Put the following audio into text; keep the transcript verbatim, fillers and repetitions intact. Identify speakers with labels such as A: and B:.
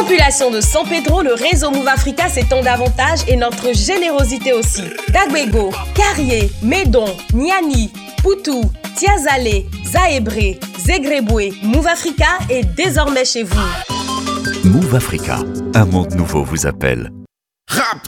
A: Population de San Pedro, le réseau Move Africa s'étend davantage et notre générosité aussi. Dagbego, Carrier, Médon, Niani, Poutou, Tiazale, Zaébré, Zegreboué, Move Africa est désormais chez vous.
B: Move Africa, un monde nouveau vous appelle.
C: Rap